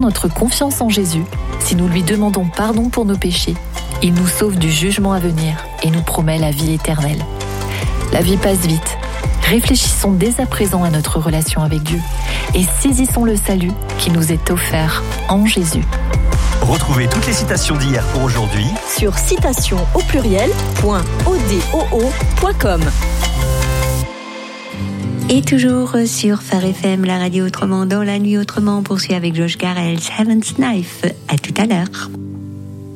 notre confiance en Jésus, si nous lui demandons pardon pour nos péchés, il nous sauve du jugement à venir et nous promet la vie éternelle. La vie passe vite. Réfléchissons dès à présent à notre relation avec Dieu et saisissons le salut qui nous est offert en Jésus. Retrouvez toutes les citations d'hier pour aujourd'hui sur citations.odoo.com. Et toujours sur Phare FM, la radio autrement dans la nuit autrement, on poursuit avec Josh Garrel, Heaven's Knife. À tout à l'heure.